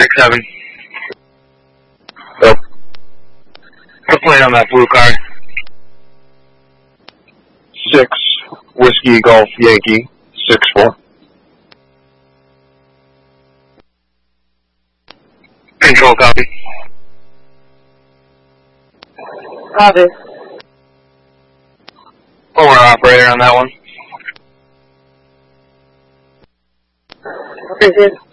6-7. Yep. The plate on that blue car. 6 Whiskey Golf Yankee 6-4. Control copy. Copy. Owner operator on that one. Okay, good.